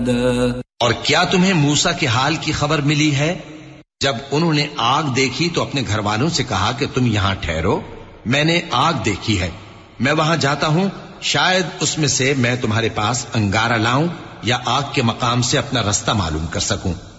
أحدا और क्या तुम्हें मूसा के हाल की खबर मिली है? जब उन्होंने आग देखी तो अपने घर वालों से कहा कि तुम यहां ठहरो, मैंने आग देखी है, मैं वहां जाता हूं, शायद उसमें से मैं तुम्हारे पास अंगारा लाऊं या आग के मकाम से अपना रास्ता मालूम कर सकूं।